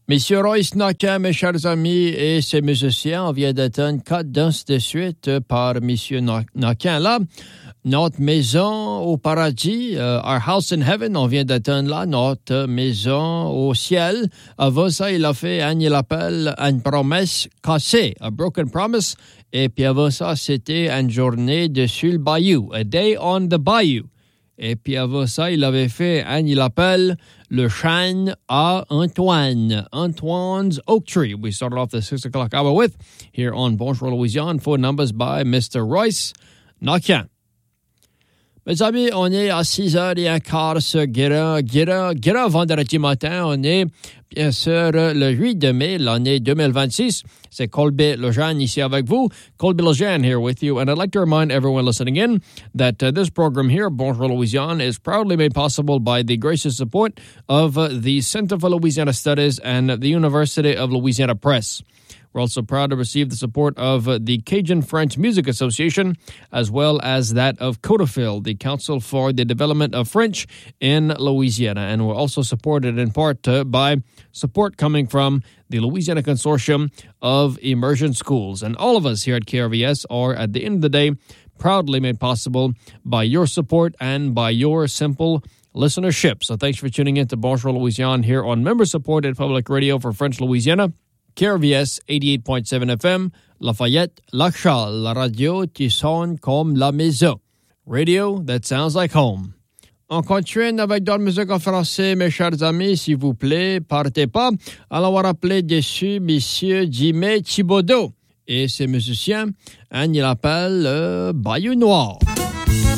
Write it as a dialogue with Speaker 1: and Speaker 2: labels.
Speaker 1: Monsieur Royce Naquin, mes chers amis, et ses musiciens, on vient d'entendre 4 danses de suite par Monsieur Naquin. Là, notre maison au paradis, Our House in Heaven, on vient d'entendre là, notre maison au ciel. Avant ça, il a fait, il appelle une promesse cassée, a broken promise. Et puis avant ça, c'était une journée dessus le bayou, a day on the bayou. Et puis avant ça, il avait fait, il appelle le chêne à Antoine, Antoine's Oak Tree. We started off the 6 o'clock hour with, here on Bonjour Louisiane, 4 numbers by Mr. Royce Naquin. Mes amis, on est à 6h15 ce grand vendredi matin. On est, bien sûr, le 8 mai, l'année 2026. C'est Colby Lejeune ici avec vous. Colby Lejeune here with you. And I'd like to remind everyone listening in that this program here, Bonjour Louisiane, is proudly made possible by the gracious support of the Center for Louisiana Studies and the University of Louisiana Press. We're also proud to receive the support of the Cajun French Music Association, as well as that of CODAFIL, the Council for the Development of French in Louisiana. And we're also supported in part by support coming from the Louisiana Consortium of Immersion Schools. And all of us here at KRVS are, at the end of the day, proudly made possible by your support and by your simple listenership. So thanks for tuning in to Bonjour Louisiane here on member-supported public radio for French Louisiana. KRVS 88.7 FM, Lafayette, Lac-Charles, la radio qui sonne comme la maison. Radio that sounds like home. On continue avec d'autres musiques en français, mes chers amis, s'il vous plaît, partez pas. Alors, on va rappeler dessus Monsieur Jimé Thibodeau et ses musiciens. Il appelle Bayou Noir.